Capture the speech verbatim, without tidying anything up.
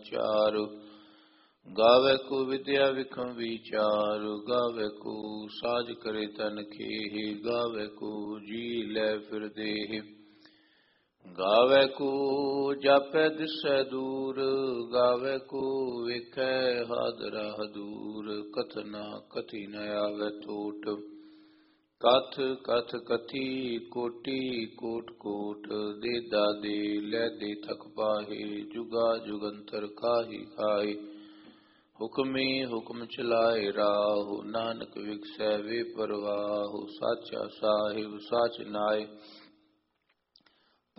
ਚਾਰੁ। ਗਾਵੇ ਕੋ ਵਿਦਿਆ ਵਿਖਮ ਵਿਚਾਰ, ਗਾਵੇ ਕੋ ਸਾਜ ਕਰੇ ਤਨ ਖੇਹਿ, ਗਾਵੇ ਕੋ ਜੀ ਲੈ ਫਿਰ ਦੇਹਿ। ਗਾਵੇ ਕੋ ਜਾਪੈ ਦਿਸੈ ਦੂਰ, ਗਾਵੇ ਕੋ ਵੇਖੈ ਹਾਦਰਾ ਹਦੂਰ। ਕਥਨਾ ਕਥੀ ਨ ਆਵੈ ਟੋਟ, ਕਥ ਕਥ ਕਥੀ ਕੋਟੀ ਕੋਟ ਕੋਟ। ਦੇ ਦਾਦੇ ਲੈ ਦੇ ਥਕ ਪਾਹੇ, ਜੁਗਾ ਜੁਗੰਤਰ ਖਾਹੀ ਖਾਹੇ। ਹੁਕਮੀ ਹੁਕਮ ਚਲਾਏ ਰਾਹੁ, ਨਾਨਕ ਵਿਗਸੈ ਵੇ ਪਰਵਾਹੁ। ਸਾਚਾ ਸਾਹਿਬ ਸਾਚ ਨਾਇ,